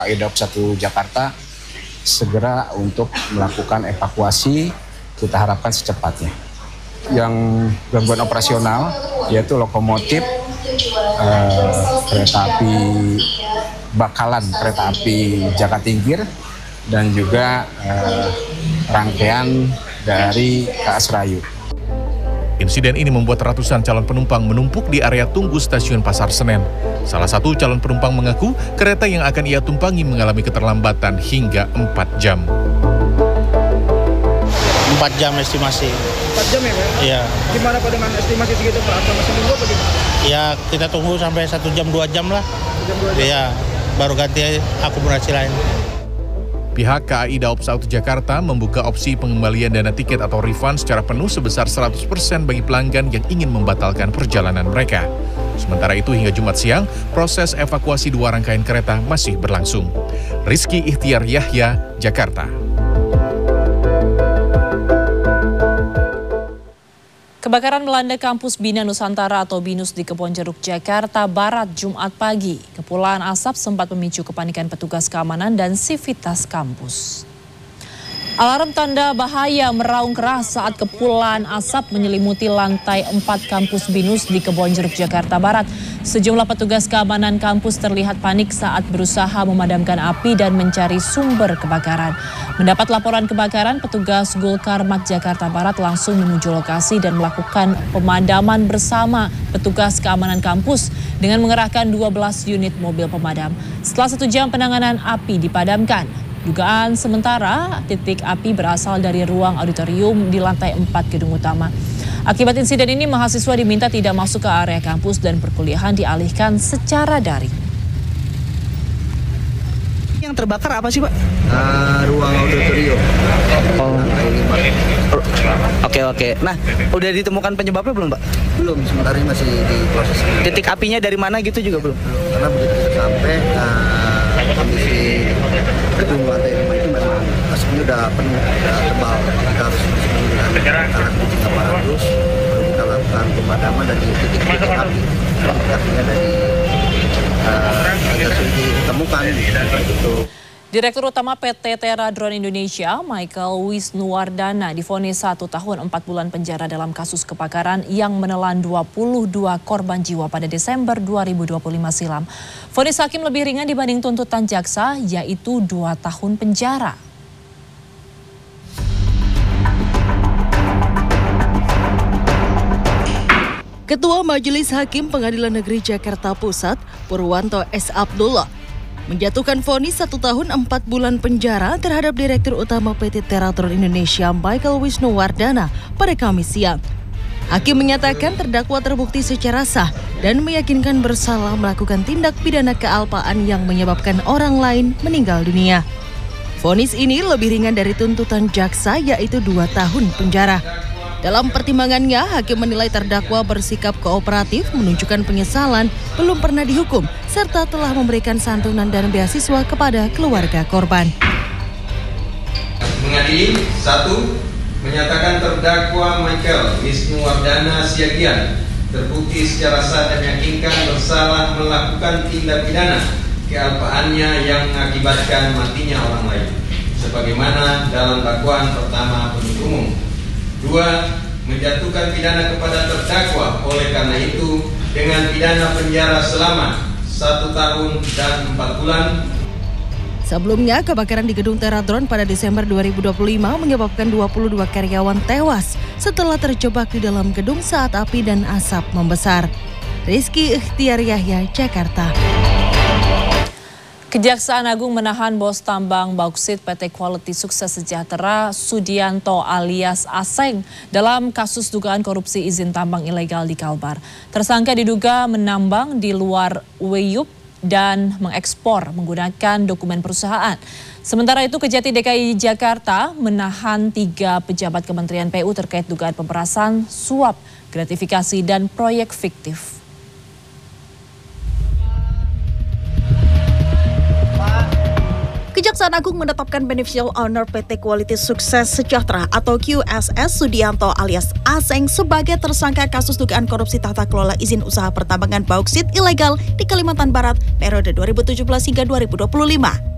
Daob 1 Jakarta segera untuk melakukan evakuasi, kita harapkan secepatnya. Yang gangguan operasional yaitu lokomotif, kereta api Bakalan, kereta api Jakatingkir, dan juga rangkaian dari KS Rayu. Insiden ini membuat ratusan calon penumpang menumpuk di area tunggu stasiun Pasar Senen. Salah satu calon penumpang mengaku kereta yang akan ia tumpangi mengalami keterlambatan hingga 4 jam. 4 jam estimasi. 4 jam ya Pak? Iya. Gimana Pak dengan estimasi segitu Pak? Atau masih nunggu apa gimana? Ya kita tunggu sampai 1 jam 2 jam lah. 1 jam 2 jam? Iya, baru ganti akomodasi lain. Pihak KAI Daob 1 Jakarta membuka opsi pengembalian dana tiket atau refund secara penuh sebesar 100% bagi pelanggan yang ingin membatalkan perjalanan mereka. Sementara itu hingga Jumat siang, proses evakuasi 2 rangkaian kereta masih berlangsung. Rizky Ihtiar Yahya, Jakarta. Kebakaran melanda kampus Bina Nusantara atau BINUS di Kebonjeruk, Jakarta Barat, Jumat pagi. Kepulan asap sempat memicu kepanikan petugas keamanan dan sivitas kampus. Alarm tanda bahaya meraung keras saat kepulan asap menyelimuti lantai 4 kampus BINUS di Kebonjeruk, Jakarta Barat. Sejumlah petugas keamanan kampus terlihat panik saat berusaha memadamkan api dan mencari sumber kebakaran. Mendapat laporan kebakaran, petugas Gulkarmat Jakarta Barat langsung menuju lokasi dan melakukan pemadaman bersama petugas keamanan kampus dengan mengerahkan 12 unit mobil pemadam. Setelah 1 jam penanganan api dipadamkan. Dugaan sementara titik api berasal dari ruang auditorium di lantai 4 gedung utama. Akibat insiden ini, mahasiswa diminta tidak masuk ke area kampus dan perkuliahan dialihkan secara daring. Yang terbakar apa sih Pak? Ruang auditorium. Oke. Nah, udah ditemukan penyebabnya belum Pak? Belum, sementara ini masih di proses. Titik apinya dari mana gitu juga belum? Karena begitu kita sampai, kondisi gedung lantai 5 itu memang asapnya udah penuh, udah tebal. Kita harus menggunakan alat kucing aparatus, baru kita lakukan pemadaman dari titik-titik api. Artinya dari agak sulit ditemukan gitu. Direktur Utama PT Teradron Indonesia, Michael Wisnuwardana, divonis 1 tahun 4 bulan penjara dalam kasus kebakaran yang menelan 22 korban jiwa pada Desember 2025 silam. Vonis hakim lebih ringan dibanding tuntutan jaksa, yaitu 2 tahun penjara. Ketua Majelis Hakim Pengadilan Negeri Jakarta Pusat, Purwanto S. Abdullah, menjatuhkan vonis 1 tahun 4 bulan penjara terhadap Direktur Utama PT Teradron Indonesia Michael Wisnuwardana pada Kamis siang. Hakim menyatakan terdakwa terbukti secara sah dan meyakinkan bersalah melakukan tindak pidana kealpaan yang menyebabkan orang lain meninggal dunia. Vonis ini lebih ringan dari tuntutan jaksa, yaitu 2 tahun penjara. Dalam pertimbangannya, hakim menilai terdakwa bersikap kooperatif, menunjukkan penyesalan, belum pernah dihukum, serta telah memberikan santunan dan beasiswa kepada keluarga korban. Mengadili 1. Menyatakan terdakwa Michael Wisnuwardana Siagian terbukti secara sah dan meyakinkan bersalah melakukan tindak pidana kealpaannya yang mengakibatkan matinya orang lain, sebagaimana dalam dakwaan pertama penuntut umum. 2. Menjatuhkan pidana kepada terdakwa oleh karena itu dengan pidana penjara selama 1 tahun dan 4 bulan. Sebelumnya, kebakaran di gedung Teradron pada Desember 2025 menyebabkan 22 karyawan tewas setelah terjebak di dalam gedung saat api dan asap membesar. Rizky Ihtiar Yahya, Jakarta. Kejaksaan Agung menahan bos tambang bauksit PT Quality Sukses Sejahtera Sudianto alias Aseng dalam kasus dugaan korupsi izin tambang ilegal di Kalbar. Tersangka diduga menambang di luar WIUP dan mengekspor menggunakan dokumen perusahaan. Sementara itu, Kejati DKI Jakarta menahan 3 pejabat Kementerian PU terkait dugaan pemerasan, suap, gratifikasi, dan proyek fiktif. Kejaksaan Agung menetapkan beneficial owner PT Quality Sukses Sejahtera atau QSS Sudianto alias Aseng sebagai tersangka kasus dugaan korupsi tata kelola izin usaha pertambangan bauksit ilegal di Kalimantan Barat periode 2017 hingga 2025.